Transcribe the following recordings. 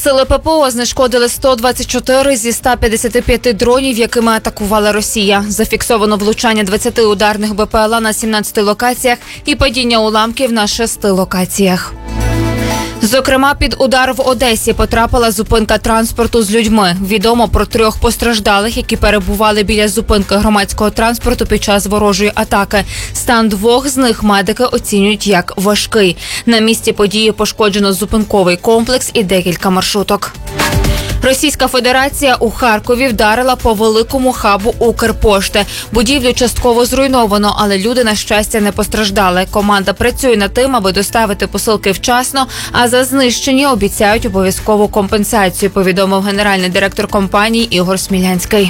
Сили ППО знешкодили 124 зі 155 дронів, якими атакувала Росія. Зафіксовано влучання 20 ударних БПЛА на 17 локаціях і падіння уламків на 6 локаціях. Зокрема, під удар в Одесі потрапила зупинка транспорту з людьми. Відомо про 3 постраждалих, які перебували біля зупинки громадського транспорту під час ворожої атаки. Стан 2 з них медики оцінюють як важкий. На місці події пошкоджено зупинковий комплекс і декілька маршруток. Російська Федерація у Харкові вдарила по великому хабу Укрпошти. Будівлю частково зруйновано, але люди, на щастя, не постраждали. Команда працює над тим, аби доставити посилки вчасно, а за знищені обіцяють обов'язкову компенсацію, повідомив генеральний директор компанії Ігор Смілянський.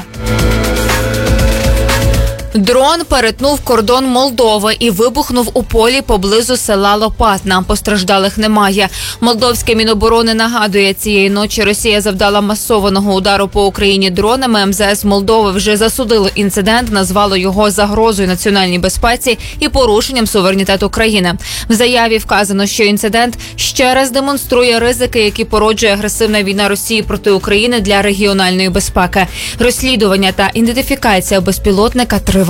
Дрон перетнув кордон Молдови і вибухнув у полі поблизу села Лопатна. Постраждалих немає. Молдовське Міноборони нагадує, цієї ночі Росія завдала масованого удару по Україні дронами. МЗС Молдови вже засудило інцидент, назвало його загрозою національній безпеці і порушенням суверенітету країни. В заяві вказано, що інцидент ще раз демонструє ризики, які породжує агресивна війна Росії проти України для регіональної безпеки. Розслідування та ідентифікація безпілотника тривають.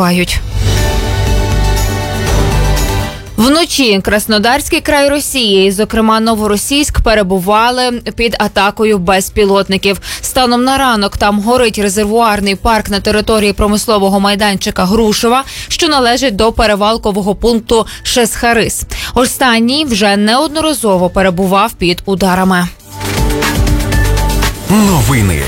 Вночі Краснодарський край Росії, зокрема Новоросійськ, перебували під атакою безпілотників. Станом на ранок там горить резервуарний парк на території промислового майданчика Грушева, що належить до перевалкового пункту Шесхарис. Останній вже неодноразово перебував під ударами. Новини.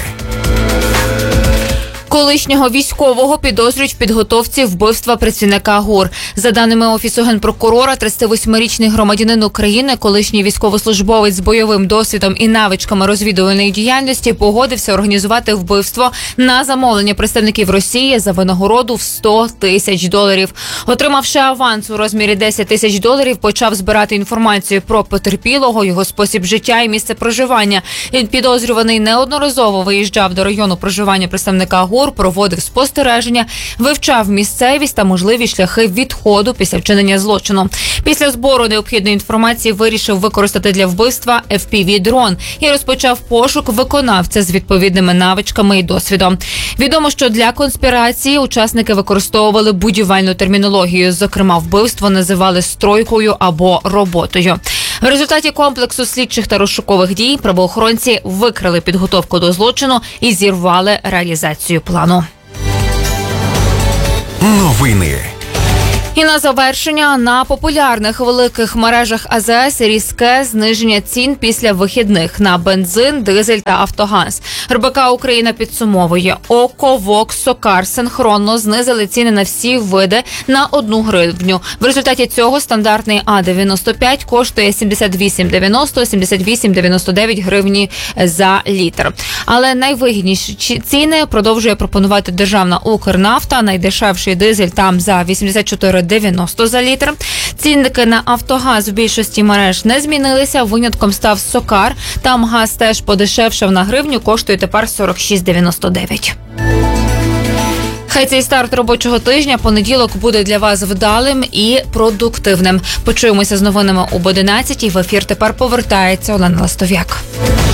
Колишнього військового підозрюють в підготовці вбивства працівника ГУР. За даними Офісу Генпрокурора, 38-річний громадянин України, колишній військовослужбовець з бойовим досвідом і навичками розвідувальної діяльності, погодився організувати вбивство на замовлення представників Росії за винагороду в $100 тисяч. Отримавши аванс у розмірі $10 тисяч, почав збирати інформацію про потерпілого, його спосіб життя і місце проживання. Підозрюваний неодноразово виїжджав до району проживання представника ГУР, проводив спостереження, вивчав місцевість та можливі шляхи відходу після вчинення злочину. Після збору необхідної інформації вирішив використати для вбивства FPV-дрон і розпочав пошук виконавця з відповідними навичками і досвідом. Відомо, що для конспірації учасники використовували будівельну термінологію. Зокрема, вбивство називали стройкою або роботою. В результаті комплексу слідчих та розшукових дій правоохоронці викрили підготовку до злочину і зірвали реалізацію плану. Новини. І на завершення, на популярних великих мережах АЗС різке зниження цін після вихідних на бензин, дизель та автогаз. РБК Україна підсумовує: ОКО, ВОК, Сокар синхронно знизили ціни на всі види на 1 гривню. В результаті цього стандартний А95 коштує 78,90, 78,99 гривні за літр. Але найвигідніші ціни продовжує пропонувати державна Укрнафта. Найдешевший дизель там за 84,90 за літр. Цінники на автогаз в більшості мереж не змінилися. Винятком став Сокар. Там газ теж подешевшав на гривню, коштує тепер 46,99. Хай цей старт робочого тижня, понеділок, буде для вас вдалим і продуктивним. Почуємося з новинами об 11-й. В ефір тепер повертається Олена Ластов'як.